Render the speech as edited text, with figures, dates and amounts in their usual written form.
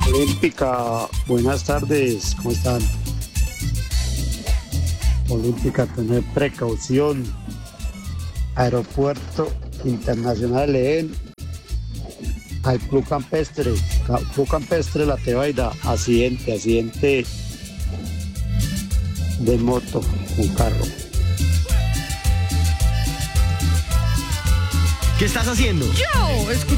Olímpica, buenas tardes, ¿cómo están? Olímpica, tener precaución. Aeropuerto Internacional de León, al Club Campestre La Tebaida, accidente de moto con carro. ¿Qué estás haciendo? Yo,